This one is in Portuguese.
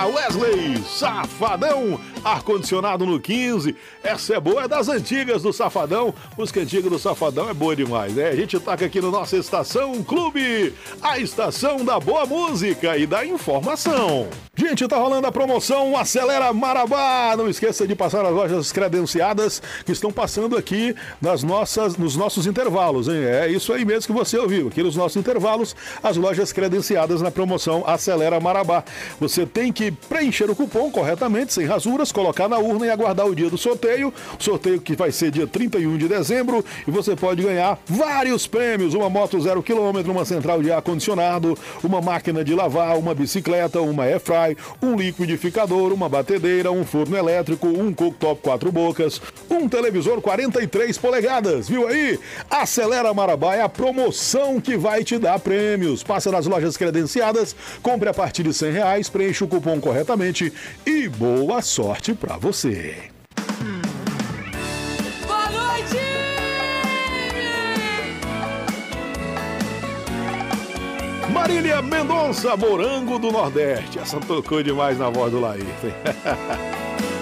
Wesley, Safadão, ar-condicionado no 15. Essa é boa, é das antigas do Safadão. Música antiga do Safadão é boa demais, né? A gente toca aqui no nossa Estação Clube, a estação da boa música e da informação. Gente, tá rolando a promoção Acelera Marabá. Não esqueça de passar nas lojas credenciadas que estão passando aqui nos nossos intervalos, hein? É isso aí mesmo que você ouviu. Aqui nos nossos intervalos, as lojas credenciadas na promoção Acelera Marabá. Você tem que preencher o cupom corretamente, sem rasuras, colocar na urna e aguardar o dia do sorteio. O sorteio que vai ser dia 31 de dezembro e você pode ganhar vários prêmios. Uma moto 0 km, uma central de ar-condicionado, uma máquina de lavar, uma bicicleta, uma airfry, um liquidificador, uma batedeira, um forno elétrico, um cooktop 4 bocas, um televisor 43 polegadas, viu aí? Acelera Marabá é a promoção que vai te dar prêmios. Passa nas lojas credenciadas, compre a partir de R$100, preencha o cupom corretamente e boa sorte pra você. Boa noite! Marília Mendonça, Morango do Nordeste. Essa tocou demais na voz do Laírton.